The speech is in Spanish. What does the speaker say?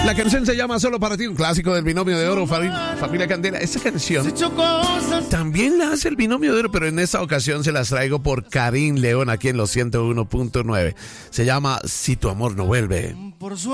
La canción se llama Solo para ti, un clásico del Binomio de Oro, Familia Candela. Esta canción también la hace el Binomio de Oro, pero en esta ocasión se las traigo por Karim León aquí en los 101.9. Se llama Si tu amor no vuelve.